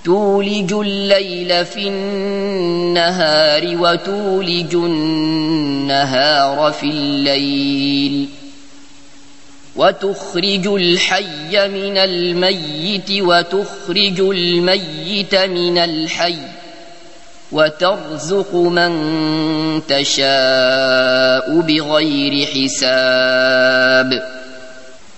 تولج الليل في النهار وتولج النهار في الليل وتخرج الحي من الميت وتخرج الميت من الحي وترزق من تشاء بغير حساب